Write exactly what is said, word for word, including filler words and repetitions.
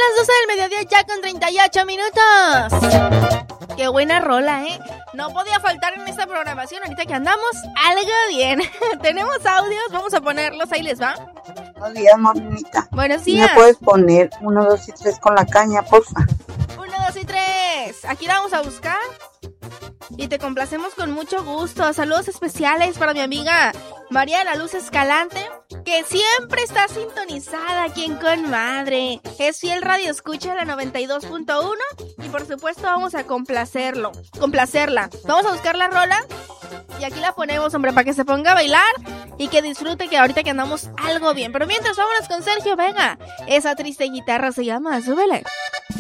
las doce del mediodía ya con treinta y ocho minutos. Qué buena rola, ¿eh? No podía faltar en esta programación ahorita que andamos algo bien. Tenemos audios, vamos a ponerlos, ahí les va. Buenos días, mamita. Buenos días. ¿Me puedes poner uno, dos y tres con la caña, porfa? Uno, dos y tres. Aquí la vamos a buscar. Y te complacemos con mucho gusto. Saludos especiales para mi amiga María de la Luz Escalante, que siempre está sintonizada aquí en Con Madre. Es fiel radio escucha de la noventa y dos punto uno. Y por supuesto vamos a complacerlo, complacerla. Vamos a buscar la rola y aquí la ponemos, hombre, para que se ponga a bailar y que disfrute, que ahorita que andamos algo bien. Pero mientras, vámonos con Sergio Vega. Esa triste guitarra se llama Súbele.